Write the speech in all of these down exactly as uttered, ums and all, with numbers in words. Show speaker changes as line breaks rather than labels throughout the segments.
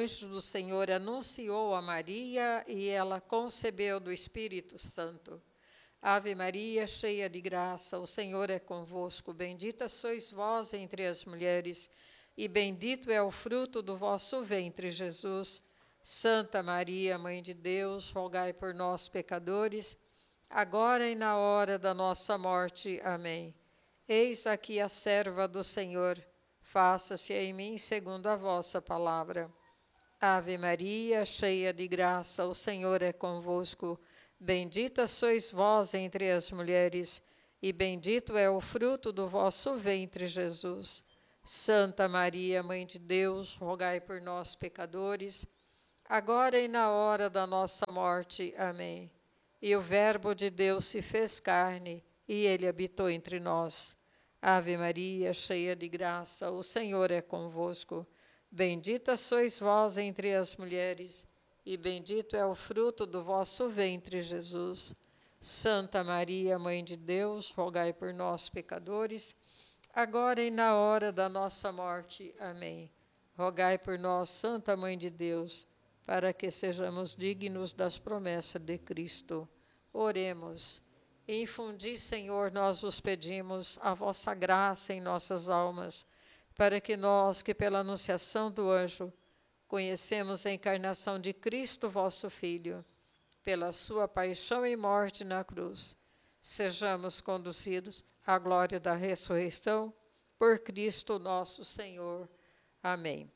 anjo do Senhor anunciou a Maria e ela concebeu do Espírito Santo. Ave Maria, cheia de graça, o Senhor é convosco. Bendita sois vós entre as mulheres, e bendito é o fruto do vosso ventre, Jesus. Santa Maria, Mãe de Deus, rogai por nós, pecadores, agora e na hora da nossa morte. Amém. Eis aqui a serva do Senhor. Faça-se em mim segundo a vossa palavra. Ave Maria, cheia de graça, o Senhor é convosco. Bendita sois vós entre as mulheres, e bendito é o fruto do vosso ventre, Jesus. Santa Maria, Mãe de Deus, rogai por nós, pecadores, agora e na hora da nossa morte. Amém. E o Verbo de Deus se fez carne, e ele habitou entre nós. Ave Maria, cheia de graça, o Senhor é convosco. Bendita sois vós entre as mulheres, e bendito é o fruto do vosso ventre, Jesus. Santa Maria, Mãe de Deus, rogai por nós, pecadores, agora e na hora da nossa morte. Amém. Rogai por nós, Santa Mãe de Deus, para que sejamos dignos das promessas de Cristo. Oremos. Infundi, Senhor, nós vos pedimos, a vossa graça em nossas almas, para que nós, que pela anunciação do anjo, conhecemos a encarnação de Cristo, vosso Filho, pela sua paixão e morte na cruz, sejamos conduzidos à glória da ressurreição, por Cristo nosso Senhor. Amém.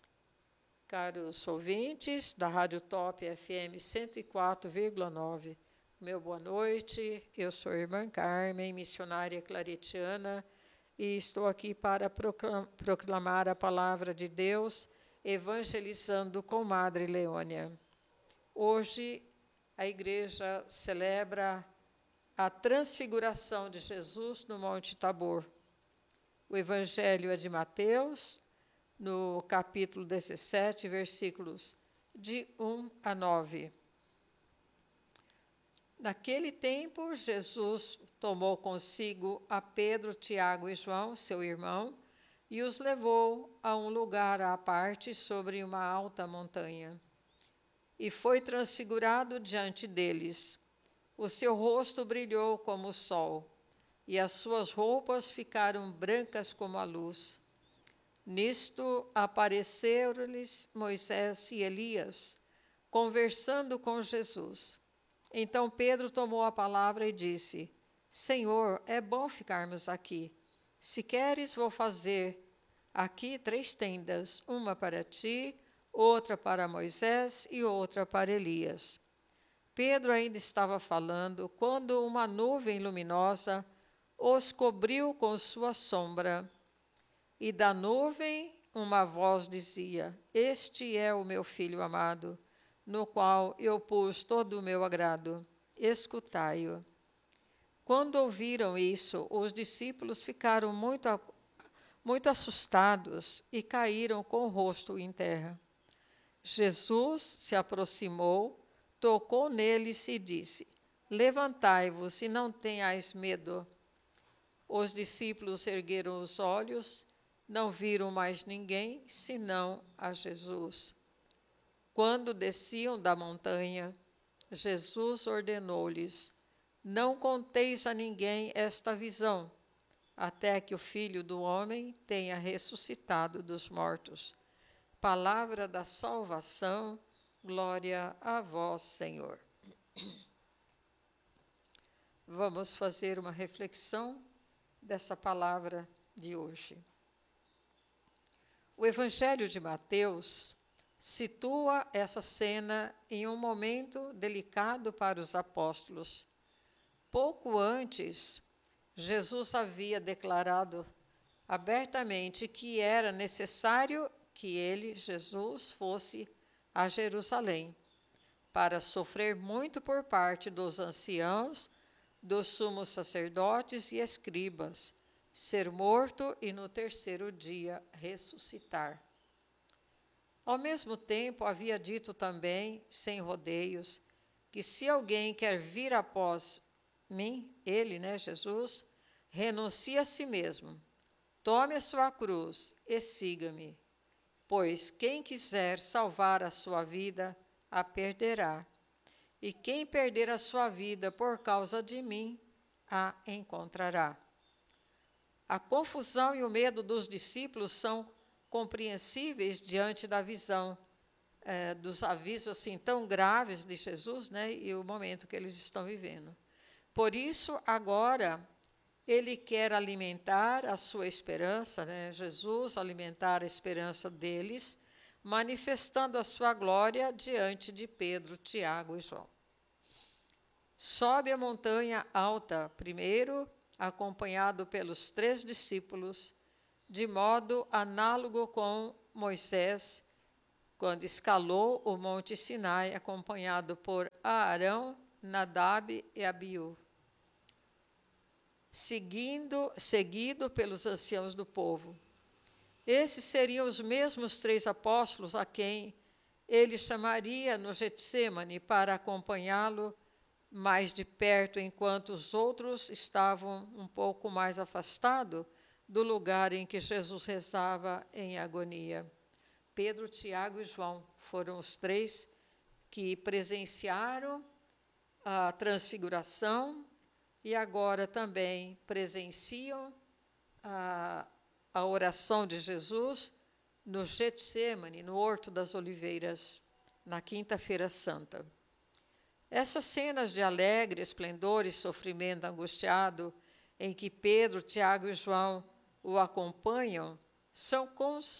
Caros ouvintes da Rádio Top F M cento e quatro vírgula nove, meu boa noite, eu sou a irmã Carmen, missionária claretiana, e estou aqui para proclamar a palavra de Deus, evangelizando com Madre Leônia. Hoje, a igreja celebra a transfiguração de Jesus no Monte Tabor. O evangelho é de Mateus, no capítulo dezessete, versículos de um a nove. Naquele tempo, Jesus tomou consigo a Pedro, Tiago e João, seu irmão, e os levou a um lugar à parte sobre uma alta montanha. E foi transfigurado diante deles. O seu rosto brilhou como o sol, e as suas roupas ficaram brancas como a luz. Nisto apareceram-lhes Moisés e Elias, conversando com Jesus. Então Pedro tomou a palavra e disse: Senhor, é bom ficarmos aqui. Se queres, vou fazer aqui três tendas, uma para ti, outra para Moisés e outra para Elias. Pedro ainda estava falando, quando uma nuvem luminosa os cobriu com sua sombra. E da nuvem uma voz dizia: Este é o meu filho amado, no qual eu pus todo o meu agrado. Escutai-o. Quando ouviram isso, os discípulos ficaram muito, muito assustados e caíram com o rosto em terra. Jesus se aproximou, tocou neles e disse: Levantai-vos e não tenhais medo. Os discípulos ergueram os olhos, não viram mais ninguém, senão a Jesus. Quando desciam da montanha, Jesus ordenou-lhes: Não conteis a ninguém esta visão, até que o Filho do Homem tenha ressuscitado dos mortos. Palavra da salvação, glória a vós, Senhor. Vamos fazer uma reflexão dessa palavra de hoje. O Evangelho de Mateus situa essa cena em um momento delicado para os apóstolos. Pouco antes, Jesus havia declarado abertamente que era necessário que ele, Jesus, fosse a Jerusalém para sofrer muito por parte dos anciãos, dos sumos sacerdotes e escribas, ser morto e no terceiro dia ressuscitar. Ao mesmo tempo, havia dito também, sem rodeios, que se alguém quer vir após mim, ele, né, Jesus, renuncie a si mesmo, tome a sua cruz e siga-me. Pois quem quiser salvar a sua vida, a perderá. E quem perder a sua vida por causa de mim, a encontrará. A confusão e o medo dos discípulos são compreensíveis diante da visão eh, dos avisos assim tão graves de Jesus, né, e o momento que eles estão vivendo. Por isso, agora, ele quer alimentar a sua esperança, né, Jesus alimentar a esperança deles, manifestando a sua glória diante de Pedro, Tiago e João. Sobe a montanha alta primeiro, acompanhado pelos três discípulos, de modo análogo com Moisés, quando escalou o Monte Sinai, acompanhado por Arão, Nadab e Abiú, seguindo, seguido pelos anciãos do povo. Esses seriam os mesmos três apóstolos a quem ele chamaria no Getsêmani para acompanhá-lo mais de perto, enquanto os outros estavam um pouco mais afastados do lugar em que Jesus rezava em agonia. Pedro, Tiago e João foram os três que presenciaram a transfiguração e agora também presenciam a, a oração de Jesus no Getsêmani, no Horto das Oliveiras, na Quinta-feira Santa. Essas cenas de alegre esplendor e sofrimento angustiado em que Pedro, Tiago e João o acompanham são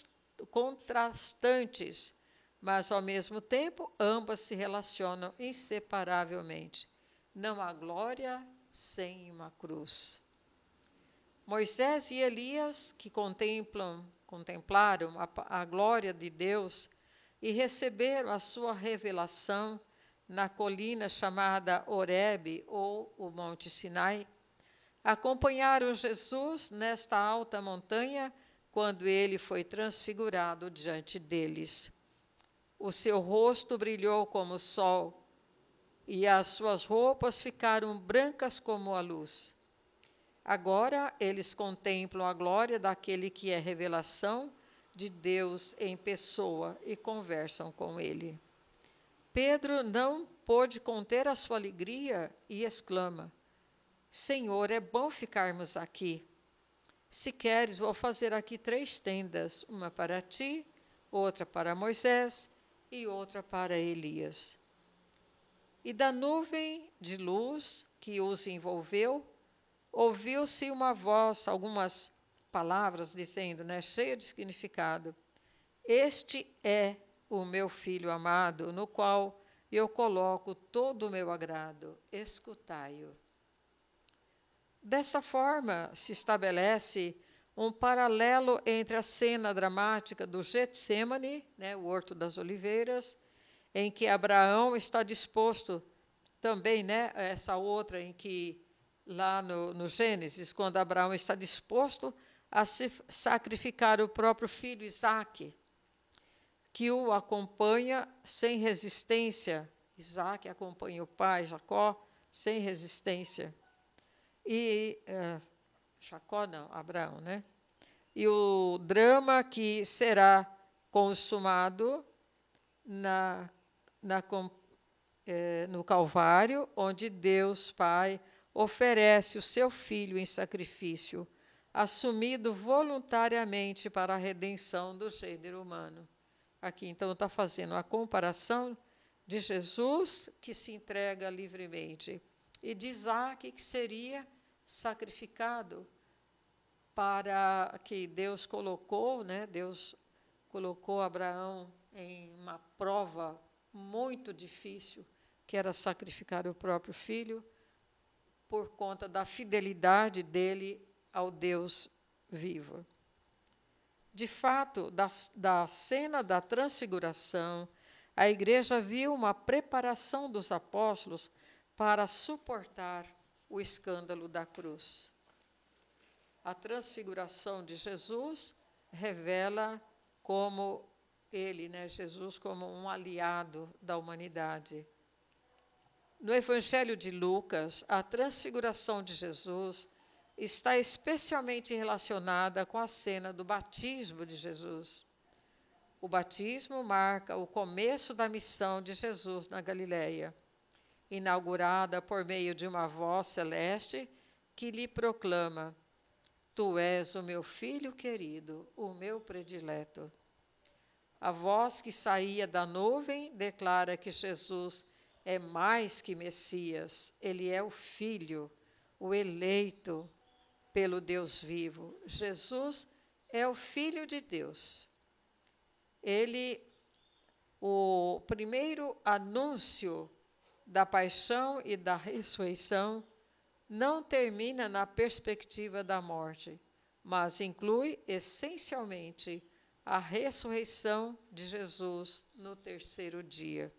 contrastantes, mas, ao mesmo tempo, ambas se relacionam inseparavelmente. Não há glória sem uma cruz. Moisés e Elias, que contemplam, contemplaram a, a glória de Deus e receberam a sua revelação na colina chamada Horebe, ou o Monte Sinai, acompanharam Jesus nesta alta montanha quando ele foi transfigurado diante deles. O seu rosto brilhou como o sol e as suas roupas ficaram brancas como a luz. Agora eles contemplam a glória daquele que é revelação de Deus em pessoa e conversam com ele. Pedro não pôde conter a sua alegria e exclama: Senhor, é bom ficarmos aqui. Se queres, vou fazer aqui três tendas, uma para ti, outra para Moisés e outra para Elias. E da nuvem de luz que os envolveu, ouviu-se uma voz, algumas palavras dizendo, né, cheia de significado: Este é o meu filho amado, no qual eu coloco todo o meu agrado, escutai-o. Dessa forma, se estabelece um paralelo entre a cena dramática do Getsêmani, né, o Horto das Oliveiras, em que Abraão está disposto, também, né, essa outra em que, lá no, no Gênesis, quando Abraão está disposto a se sacrificar o próprio filho Isaque, que o acompanha sem resistência. Isaque acompanha o pai, Jacó, sem resistência. E uh, Jacó não, Abraão, né? E o drama que será consumado na, na, eh, no Calvário, onde Deus Pai oferece o seu Filho em sacrifício, assumido voluntariamente para a redenção do gênero humano. Aqui, então, está fazendo a comparação de Jesus, que se entrega livremente, e de Isaque, que seria sacrificado para que Deus colocou, né, Deus colocou Abraão em uma prova muito difícil, que era sacrificar o próprio filho, por conta da fidelidade dele ao Deus vivo. De fato, da, da cena da transfiguração, a igreja viu uma preparação dos apóstolos para suportar o escândalo da cruz. A transfiguração de Jesus revela como ele, né, Jesus, como um aliado da humanidade. No Evangelho de Lucas, a transfiguração de Jesus está especialmente relacionada com a cena do batismo de Jesus. O batismo marca o começo da missão de Jesus na Galileia, inaugurada por meio de uma voz celeste que lhe proclama: Tu és o meu filho querido, o meu predileto. A voz que saía da nuvem declara que Jesus é mais que Messias, ele é o Filho, o eleito pelo Deus vivo. Jesus é o Filho de Deus. Ele, o primeiro anúncio da paixão e da ressurreição, não termina na perspectiva da morte, mas inclui essencialmente a ressurreição de Jesus no terceiro dia.